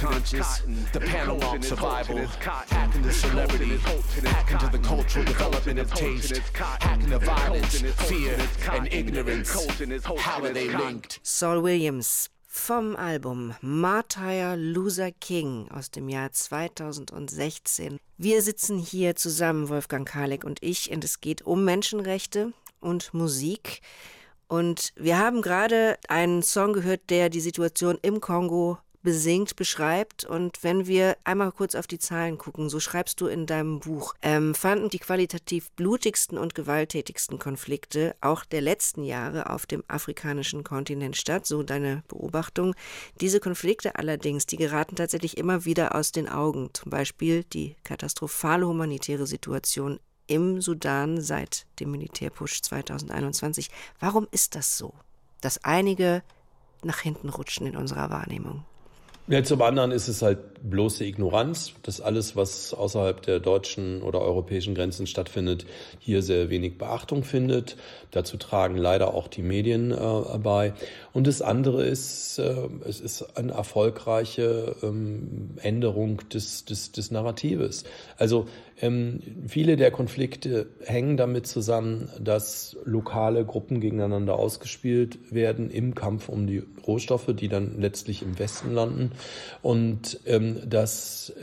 conscience. The panel on survival, hacking the celebrity, hacking to the cultural development of taste, hacking the violence, fear and ignorance. How are they linked? Saul Williams vom Album Martyr Luther King aus dem Jahr 2016. Wir sitzen hier zusammen, Wolfgang Karleck und ich, und es geht um Menschenrechte und Musik. Und wir haben gerade einen Song gehört, der die Situation im Kongo besingt, beschreibt. Und wenn wir einmal kurz auf die Zahlen gucken, so schreibst du in deinem Buch, fanden die qualitativ blutigsten und gewalttätigsten Konflikte auch der letzten Jahre auf dem afrikanischen Kontinent statt, so deine Beobachtung. Diese Konflikte allerdings, die geraten tatsächlich immer wieder aus den Augen. Zum Beispiel die katastrophale humanitäre Situation im Sudan seit dem Militärputsch 2021. Warum ist das so, dass einige nach hinten rutschen in unserer Wahrnehmung? Ja, zum anderen ist es halt bloße Ignoranz, dass alles, was außerhalb der deutschen oder europäischen Grenzen stattfindet, hier sehr wenig Beachtung findet. Dazu tragen leider auch die Medien bei. Und das andere ist, es ist eine erfolgreiche Änderung des Narratives. Also viele der Konflikte hängen damit zusammen, dass lokale Gruppen gegeneinander ausgespielt werden im Kampf um die Rohstoffe, die dann letztlich im Westen landen. Und dass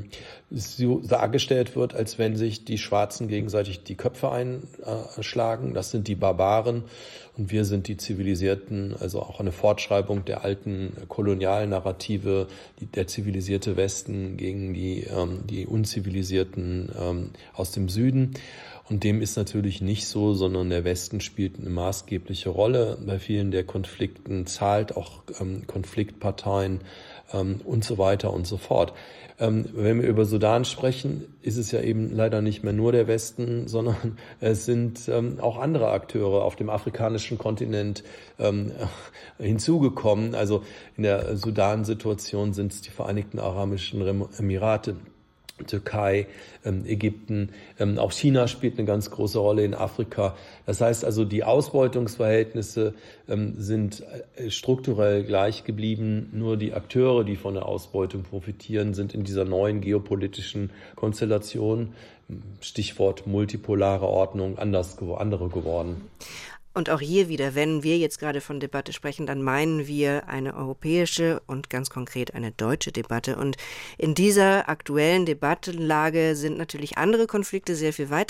so dargestellt wird, als wenn sich die Schwarzen gegenseitig die Köpfe einschlagen. Das sind die Barbaren und wir sind die Zivilisierten, also auch eine Fortschreibung der alten Kolonialnarrative, der zivilisierte Westen gegen die Unzivilisierten aus dem Süden. Und dem ist natürlich nicht so, sondern der Westen spielt eine maßgebliche Rolle. Bei vielen der Konflikten zahlt auch Konfliktparteien und so weiter und so fort. Wenn wir über Sudan sprechen, ist es ja eben leider nicht mehr nur der Westen, sondern es sind auch andere Akteure auf dem afrikanischen Kontinent hinzugekommen. Also in der Sudan-Situation sind es die Vereinigten Arabischen Emirate, Türkei, Ägypten, auch China spielt eine ganz große Rolle in Afrika. Das heißt also, die Ausbeutungsverhältnisse sind strukturell gleich geblieben. Nur die Akteure, die von der Ausbeutung profitieren, sind in dieser neuen geopolitischen Konstellation, Stichwort multipolare Ordnung, andere geworden. Und auch hier wieder, wenn wir jetzt gerade von Debatte sprechen, dann meinen wir eine europäische und ganz konkret eine deutsche Debatte. Und in dieser aktuellen Debattenlage sind natürlich andere Konflikte sehr viel weiter